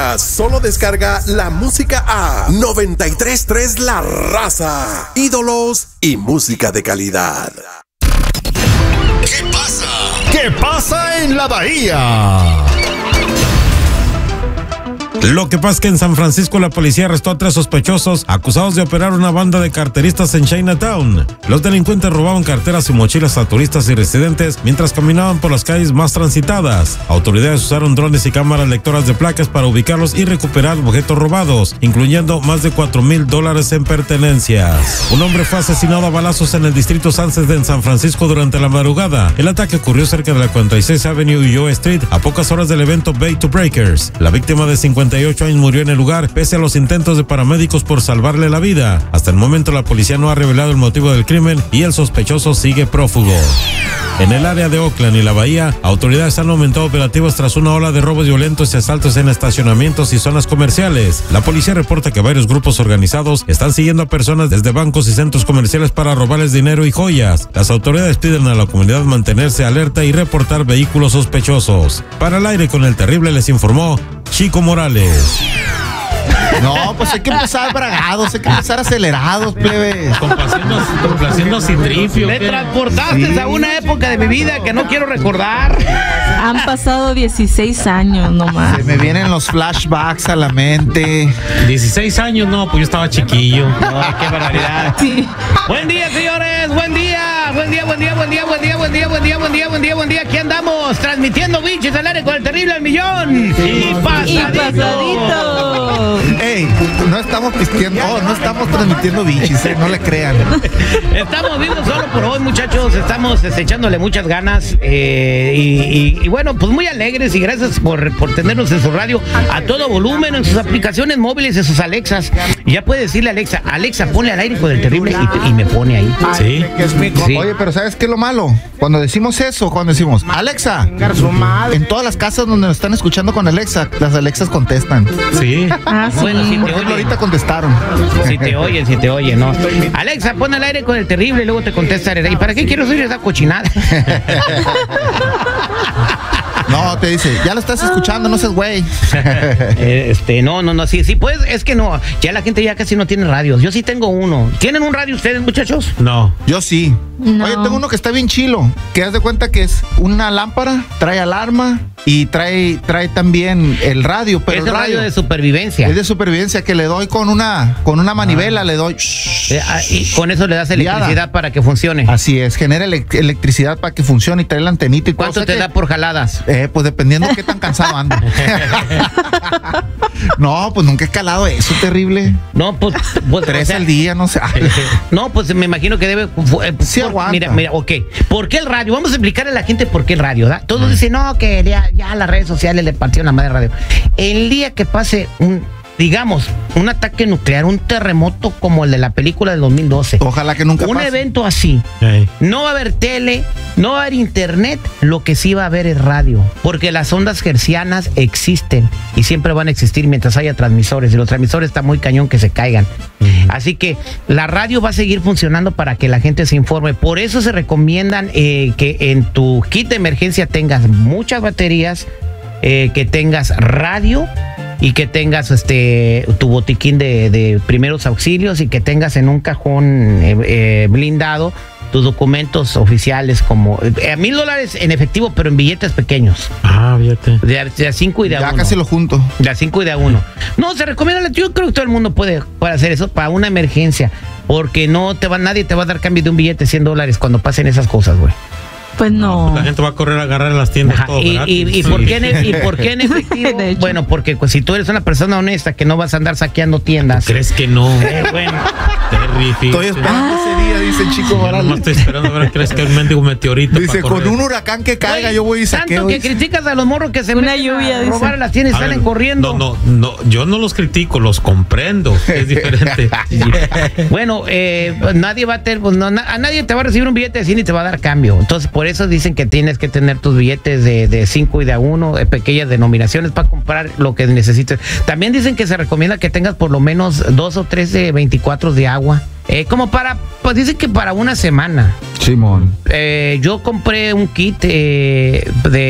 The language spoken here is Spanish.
Ahora solo descarga la música a 93.3 La Raza. Ídolos y música de calidad. ¿Qué pasa? ¿Qué pasa en la Bahía? Lo que pasa es que en San Francisco la policía arrestó a 3 sospechosos acusados de operar una banda de carteristas en Chinatown. Los delincuentes robaban carteras y mochilas a turistas y residentes mientras caminaban por las calles más transitadas. Autoridades usaron drones y cámaras lectoras de placas para ubicarlos y recuperar objetos robados, incluyendo más de $4,000 en pertenencias. Un hombre fue asesinado a balazos en el distrito Sunset en San Francisco durante la madrugada. El ataque ocurrió cerca de la 46 Avenue y Joe Street a pocas horas del evento Bay to Breakers. La víctima de 58 años murió en el lugar pese a los intentos de paramédicos por salvarle la vida. Hasta el momento la policía no ha revelado el motivo del crimen y el sospechoso sigue prófugo. En el área de Oakland y la Bahía, autoridades han aumentado operativos tras una ola de robos violentos y asaltos en estacionamientos y zonas comerciales. La policía reporta que varios grupos organizados están siguiendo a personas desde bancos y centros comerciales para robarles dinero y joyas. Las autoridades piden a la comunidad mantenerse alerta y reportar vehículos sospechosos. Para el aire con el terrible les informó Chico Morales. No, pues hay que empezar bragados, hay que empezar acelerados, plebes. Complaciendo Citripio. Me transportaste a una época de mi vida que no quiero recordar. Han pasado 16 años nomás. Se me vienen los flashbacks a la mente. 16 años, no, pues yo estaba chiquillo. No, qué barbaridad. Sí. Buen día, señores, buen día. Buen día. Aquí andamos transmitiendo biches al aire con el terrible al millón. Y pasadito. Ey, no estamos pisteando, no estamos transmitiendo bichis, no le crean. Estamos viendo solo por hoy, muchachos. Estamos echándole muchas ganas y bueno, pues muy alegres y gracias por tenernos en su radio a todo volumen, en sus aplicaciones móviles, en sus Alexas. Y ya puede decirle a Alexa, ponle al aire con el terrible y me pone ahí. Sí. Sí. Oye, pero ¿sabes qué es lo malo? Cuando decimos eso, cuando decimos Alexa, en todas las casas donde nos están escuchando con Alexa, las Alexas contestan. Sí. Ah, sí. Bueno, si Por te ejemplo, oyen. ahorita contestaron. Si te oyen, ¿no? Alexa, pon al aire con el terrible y luego te contesta. ¿Y para qué quiero oír esa cochinada? No, te dice, ya lo estás escuchando, no seas güey. No, sí, pues, es que no, ya la gente ya casi no tiene radios. Yo sí tengo uno. ¿Tienen un radio ustedes, muchachos? No. Yo sí. No. Oye, tengo uno que está bien chilo, que haz de cuenta que es una lámpara, trae alarma y trae también el radio, pero Es el el radio de supervivencia. es de supervivencia que le doy con una manivela, le doy. Y con eso le das electricidad para que funcione. Así es, genera electricidad para que funcione y trae la antenita y todo. ¿Cuánto O sea te que, da por jaladas? pues dependiendo de qué tan cansado ando. No, pues nunca he calado eso, terrible. No, pues 3 o sea, al día, no sé. No, pues me imagino que debe. Sí aguanta. Mira, ok. ¿Por qué el radio? Vamos a explicarle a la gente por qué el radio, ¿da? Todos dicen, no, que ya las redes sociales le partieron la madre radio. El día que pase un ataque nuclear, un terremoto como el de la película del 2012. Ojalá que nunca Un pase. evento así. Hey. No va a haber tele, no va a haber internet, lo que sí va a haber es radio. Porque las ondas hercianas existen y siempre van a existir mientras haya transmisores. Y los transmisores está muy cañón que se caigan. Así que la radio va a seguir funcionando para que la gente se informe. Por eso se recomiendan que en tu kit de emergencia tengas muchas baterías, que tengas radio y que tengas tu botiquín de primeros auxilios y que tengas en un cajón blindado tus documentos oficiales como $1,000 en efectivo, pero en billetes pequeños. Ah, fíjate. De a 5 y de a 1. Ya casi lo junto. De a 5 y de a 1. No, se recomienda, yo creo que todo el mundo puede hacer eso para una emergencia, porque nadie te va a dar cambio de un billete de $100 cuando pasen esas cosas, güey. Pues no. La gente va a correr a agarrar en las tiendas Ajá, todo gratis. ¿Y por qué en efectivo? De hecho. Bueno, porque pues, si tú eres una persona honesta que no vas a andar saqueando tiendas. ¿Crees que no? Bueno. Terrible. Estoy esperando ese día, dice el chico No Morales. estoy esperando a ver, ¿crees que es un mendigo meteorito? Dice, para con correr? un huracán que caiga, Oye, yo voy y saqueo. tanto que criticas a los morros que se Una meten lluvia, a dice. robar a las tiendas y A salen ver, corriendo. No, yo no los critico, los comprendo. Es diferente. Bueno, nadie va a tener, pues, a nadie te va a recibir un billete de 100 y te va a dar cambio. Entonces, por eso dicen que tienes que tener tus billetes de 5 y de a 1, pequeñas denominaciones para comprar lo que necesites. También dicen que se recomienda que tengas por lo menos 2 o 3 de 24 de agua. Como pues dicen que para una semana. Simón. Yo compré un kit de